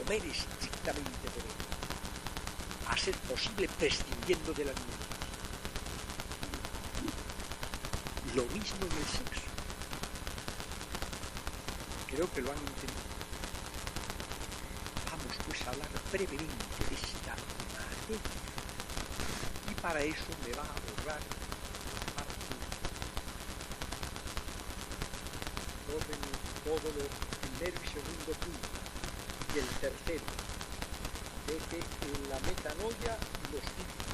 comer estrictamente por él, a ser posible prescindiendo de la alimentación. Lo mismo en el sexo. Creo que lo han entendido. Vamos pues a hablar brevemente de esta materia. Y para eso me va a borrar todo lo primero y segundo punto. Y el tercero, de que en la metanoia los títulos.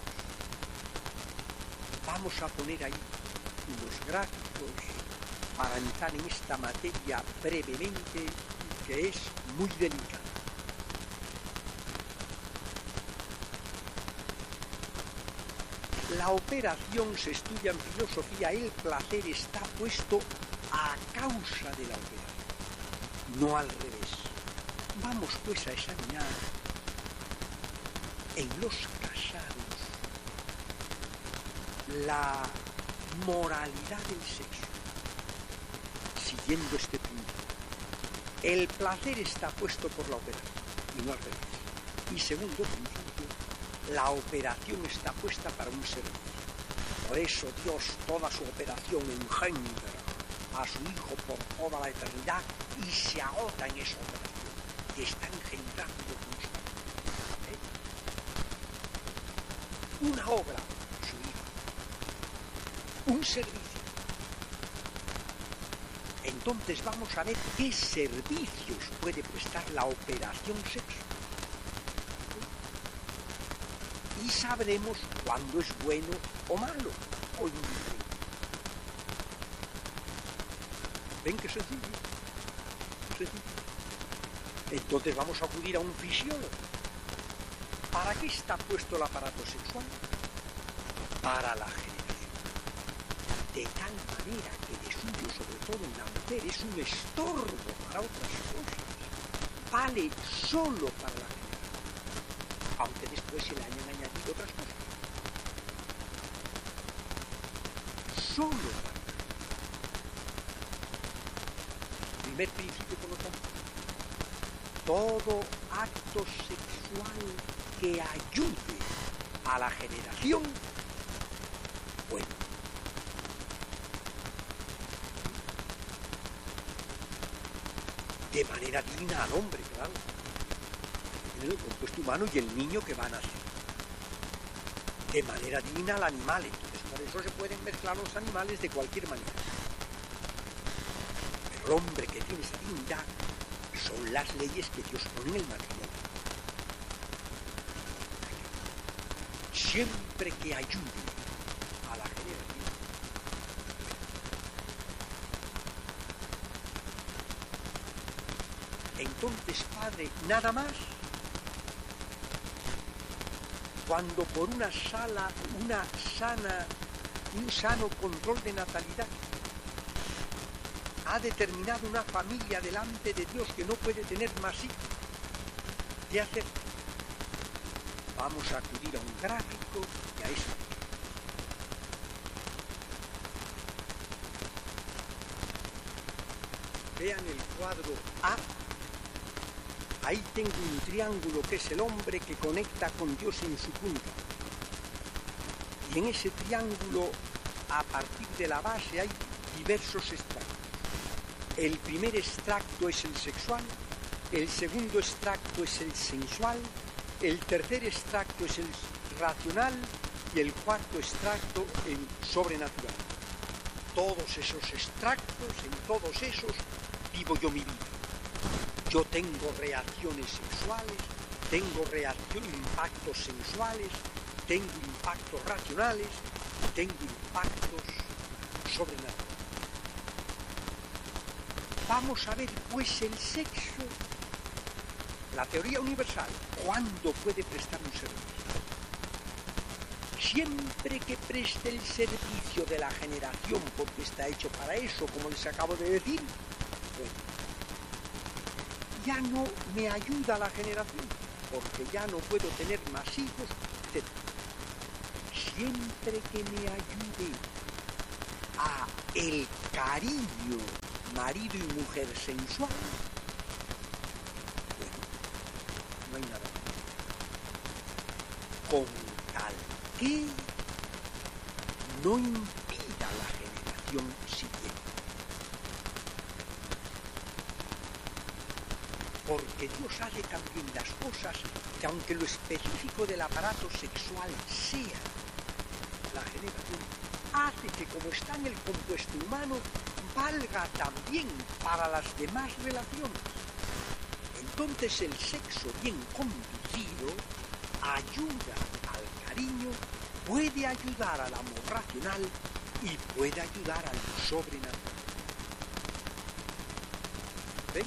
Vamos a poner ahí unos gráficos para entrar en esta materia brevemente, que es muy delicada. La operación se estudia en filosofía, el placer está puesto a causa de la operación, no al revés. Vamos pues a examinar en los casados la moralidad del sexo, siguiendo este punto. El placer está puesto por la operación y no al revés. Y segundo principio, la operación está puesta para un servicio. Por eso Dios toda su operación engendra a su Hijo por toda la eternidad y se agota en esa operación y está engendrando constantemente. Una obra, su Hijo, un servicio. Entonces vamos a ver qué servicios puede prestar la operación sexo. Y sabremos cuándo es bueno o malo o indiferente. ¿Ven qué sencillo? Entonces vamos a acudir a un fisiólogo. ¿Para qué está puesto el aparato sexual? Para la generación. De tal manera que de suyo, sobre todo en la mujer, es un estorbo para otras cosas. Vale solo para la generación. Aunque después se le hayan añadido otras cosas. Solo para primer principio, por lo tanto, todo acto sexual que ayude a la generación, bueno. De manera digna al hombre, claro. En el compuesto humano y el niño que va a nacer. De manera digna al animal, entonces por eso se pueden mezclar los animales de cualquier manera. El hombre que tiene esa dignidad son las leyes que Dios pone en el matrimonio. Siempre que ayude a la generación. Entonces, padre, nada más cuando por un sano control de natalidad ha determinado una familia delante de Dios que no puede tener más hijos, ¿qué hacer? Vamos a acudir a un gráfico y a eso. Vean el cuadro A. Ahí tengo un triángulo que es el hombre que conecta con Dios en su punta. Y en ese triángulo, a partir de la base, hay diversos extractos. El primer extracto es el sexual, el segundo extracto es el sensual, el tercer extracto es el racional y el cuarto extracto el sobrenatural. Todos esos extractos, en todos esos, vivo yo mi vida. Yo tengo reacciones sexuales, tengo impactos sensuales, tengo impactos racionales, tengo impactos sobrenaturales. Vamos a ver, pues, el sexo, la teoría universal, ¿cuándo puede prestar un servicio? Siempre que preste el servicio de la generación, porque está hecho para eso, como les acabo de decir, bueno, ya no me ayuda a la generación, porque ya no puedo tener más hijos, etc. Siempre que me ayude a el cariño marido y mujer sensual, bueno, con tal que no impida la generación siguiente. Porque Dios hace también las cosas que, aunque lo específico del aparato sexual sea la generación, hace que, como está en el compuesto humano, valga también para las demás relaciones. Entonces el sexo bien conducido ayuda al cariño, puede ayudar al amor racional y puede ayudar a lo sobrenatural. ¿Ven?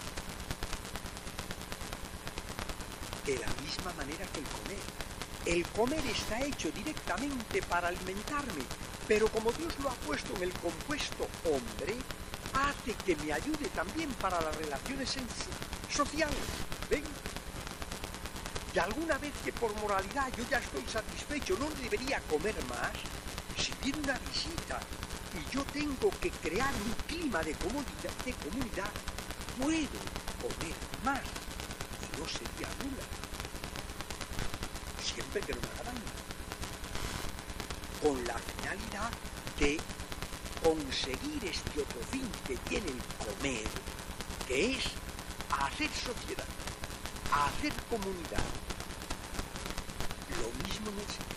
De la misma manera que el comer. El comer está hecho directamente para alimentarme, pero como Dios lo ha puesto en el compuesto hombre, hace que me ayude también para las relaciones sociales. ¿Ven? Y alguna vez que por moralidad yo ya estoy satisfecho, no debería comer más, si viene una visita y yo tengo que crear un clima de comunidad, puedo comer más y no sería nula, siempre que no me haga daño, con la finalidad de conseguir este otro fin que tiene el comer, que es hacer sociedad, hacer comunidad. Lo mismo en el sexo.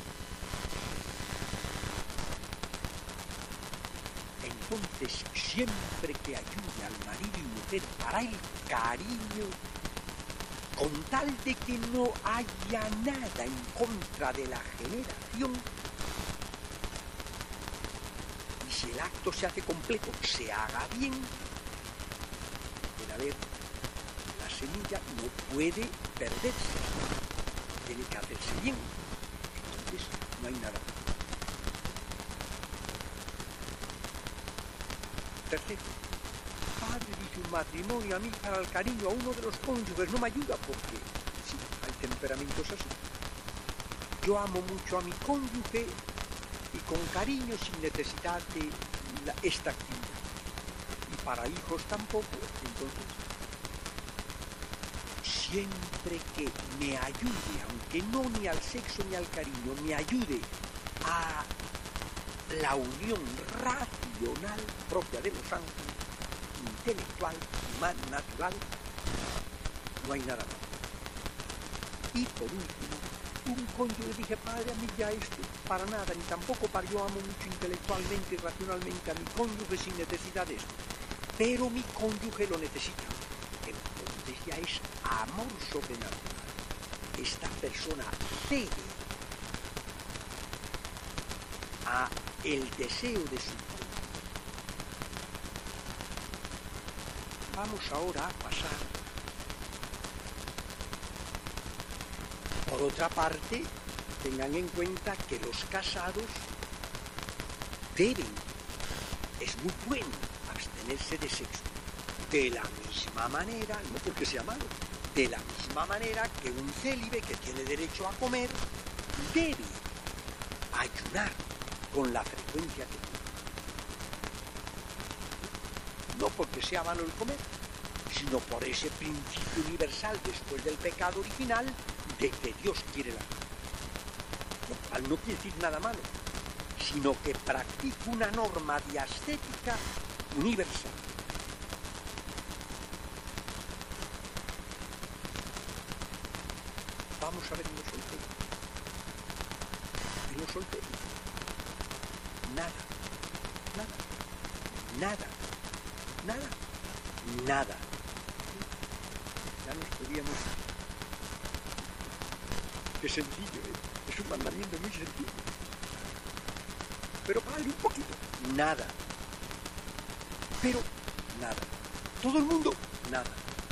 Entonces, siempre que ayude al marido y mujer para el cariño, con tal de que no haya nada en contra de la generación, y si el acto se hace completo, se haga bien, puede haber, la semilla no puede perderse, tiene que hacerse bien, entonces no hay nada. Tercero, padre, dice, un matrimonio a mí para el cariño a uno de los cónyuges no me ayuda porque sí, hay temperamentos así. Yo amo mucho a mi cónyuge y con cariño sin necesidad de esta actividad. Y para hijos tampoco, entonces siempre que me ayude, aunque no ni al sexo ni al cariño, me ayude a la unión racional propia de los ángeles, intelectual, humana, natural, no hay nada más. Y por último, un cónyuge, dije, padre, a mí ya esto, para nada, ni tampoco para yo amo mucho intelectualmente y racionalmente a mi cónyuge sin necesidad de esto, pero mi cónyuge lo necesita. Entonces ya es amor sobrenatural. Esta persona cede a el deseo de su cónyuge. Vamos ahora a pasar. Por otra parte, tengan en cuenta que los casados deben, es muy bueno abstenerse de sexo. De la misma manera, no porque sea malo, de la misma manera que un célibe que tiene derecho a comer debe ayunar con la frecuencia que tiene. No porque sea malo el comer, sino por ese principio universal después del pecado original de que Dios quiere la vida. Lo cual no quiere decir nada malo, sino que practica una norma de ascética universal. Vamos a ver en los solteros. En los solteros. Nada. Ya nos podíamos... Qué sencillo, ¿eh? Es un mandamiento muy sencillo. Pero padre, un poquito. Nada. Pero nada. Todo el mundo, nada.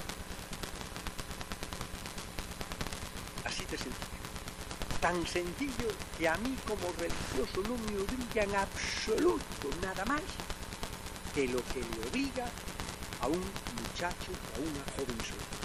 Así de sencillo. Tan sencillo que a mí como religioso no me obliga en absoluto nada más que lo que le obliga a un muchacho o a una joven soltera.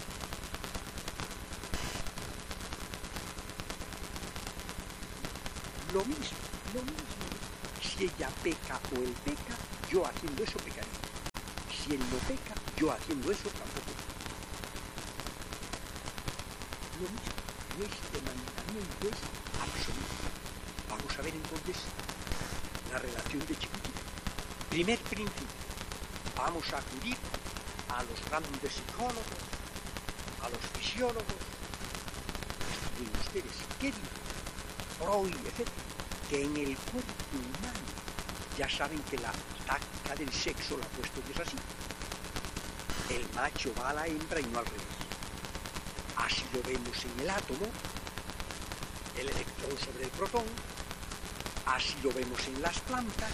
Lo mismo. Si ella peca o él peca, yo haciendo eso pecaría. Si él no peca, yo haciendo eso tampoco. Lo mismo. y este mandamiento es absoluto. Vamos a ver entonces la relación de chiquitín. Primer principio, vamos a acudir a los grandes psicólogos, a los fisiólogos. Estudien ustedes, ¿qué dice Freud, etc.? Que en el cuerpo humano, ya saben que la táctica del sexo la ha puesto que es así. El macho va a la hembra y no al revés. Así lo vemos en el átomo, el electrón sobre el protón, así lo vemos en las plantas,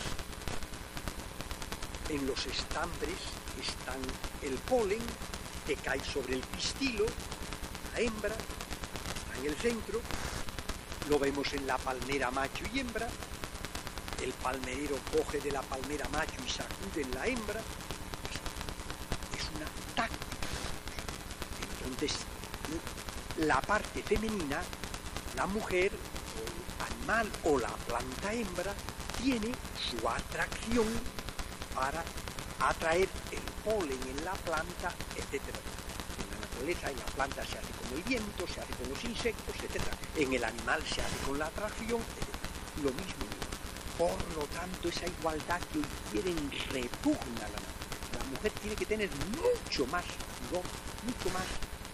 en los estambres están el polen que cae sobre el pistilo, la hembra, está en el centro, lo vemos en la palmera macho y hembra, el palmerero coge de la palmera macho y sacude en la hembra, es una táctica. Entonces, la parte femenina, la mujer, o el animal o la planta hembra, tiene su atracción para atraer el polen en la planta, etc. En la naturaleza, en la planta se hace con el viento, se hace con los insectos, etc. En el animal se hace con la atracción, etc. Lo mismo. Por lo tanto, esa igualdad que hoy quieren repugna a la naturaleza. La mujer tiene que tener mucho más vigor, mucho más